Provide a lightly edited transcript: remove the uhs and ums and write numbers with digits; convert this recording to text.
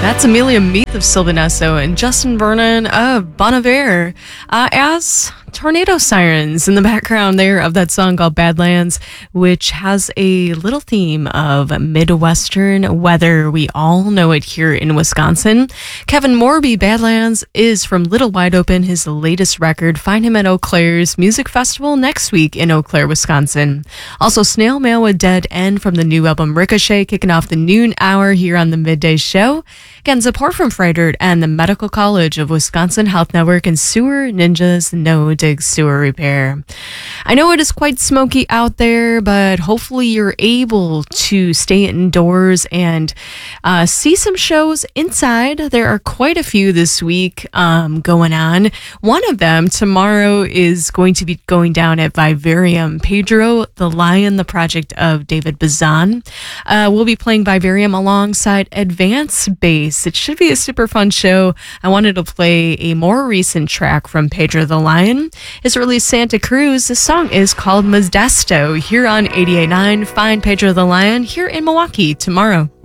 That's Amelia Meath of Sylvanesso and Justin Vernon of Bon Iver as tornado sirens in the background there of that song called Badlands, which has a little theme of Midwestern weather. We all know it here in Wisconsin. Kevin Morby, Badlands, is from Little Wide Open, his latest record. Find him at Eau Claire's Music Festival next week in Eau Claire, Wisconsin. Also, Snail Mail with Dead End from the new album Ricochet, kicking off the noon hour here on the Midday Show. Again, support from Freidert and the Medical College of Wisconsin Health Network and Sewer Ninjas No Dig Sewer Repair. I know it is quite smoky out there, but hopefully you're able to stay indoors and see some shows inside. There are quite a few this week going on. One of them tomorrow is going to be going down at Vivarium. Pedro the Lion, the project of David Bazan, will be playing Vivarium alongside Advance Bass. It should be a super fun show. I wanted to play a more recent track from Pedro the Lion. His release Santa Cruz. The song is called Modesto here on 88.9. Find Pedro the Lion here in Milwaukee tomorrow.